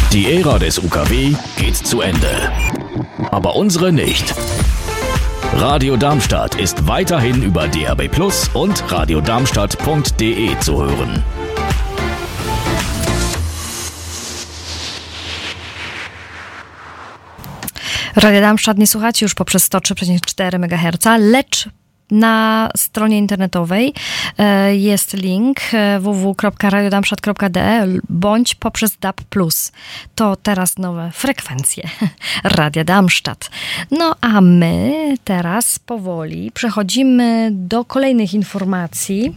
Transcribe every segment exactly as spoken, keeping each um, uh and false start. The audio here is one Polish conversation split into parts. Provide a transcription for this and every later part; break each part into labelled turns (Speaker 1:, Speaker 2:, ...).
Speaker 1: Die Ära des U K W geht zu Ende. Aber unsere nicht. Radio Darmstadt ist weiterhin über D A B Plus und radiodarmstadt punkt de zu hören.
Speaker 2: Radio Darmstadt nie słuchacie już poprzez sto trzy przecinek cztery megaherca, lecz na stronie internetowej jest link w w w kropka radiodarmstadt kropka de bądź poprzez D A B plus. To teraz nowe frekwencje Radia Darmstadt. No a my teraz powoli przechodzimy do kolejnych informacji.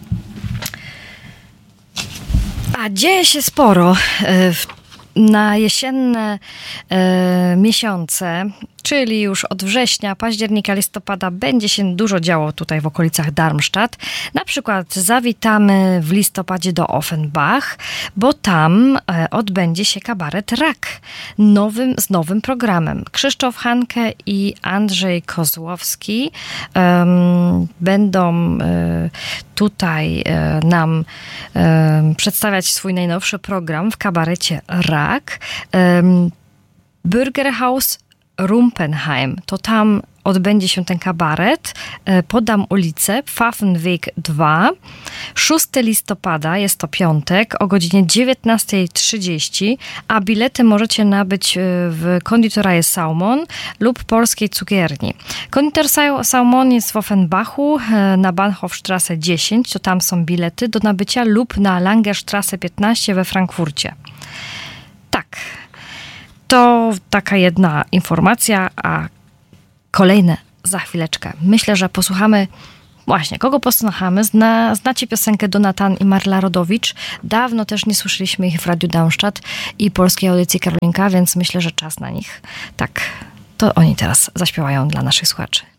Speaker 2: A dzieje się sporo w na jesienne e, miesiące, czyli już od września, października, listopada będzie się dużo działo tutaj w okolicach Darmstadt. Na przykład zawitamy w listopadzie do Offenbach, bo tam e, odbędzie się kabaret Rak nowym, z nowym programem. Krzysztof Hanke i Andrzej Kozłowski um, będą e, tutaj e, nam e, przedstawiać swój najnowszy program w kabarecie Rak. E, Bürgerhaus Rumpenheim, to tam odbędzie się ten kabaret. Podam ulicę, Pfaffenweg dwa, szóstego listopada, jest to piątek, o godzinie dziewiętnasta trzydzieści, a bilety możecie nabyć w Konditoreie Saumon lub Polskiej Cukierni. Konditor Saumon jest w Offenbachu na Bahnhofstrasse dziesięć, to tam są bilety do nabycia, lub na Langerstrasse piętnaście we Frankfurcie. Tak. To taka jedna informacja, a kolejne za chwileczkę. Myślę, że posłuchamy, właśnie, kogo posłuchamy? Zna, znacie piosenkę Donatan i Marla Rodowicz. Dawno też nie słyszeliśmy ich w Radiu Darmstadt i Polskiej Audycji Karolinka, więc myślę, że czas na nich. Tak, to oni teraz zaśpiewają dla naszych słuchaczy.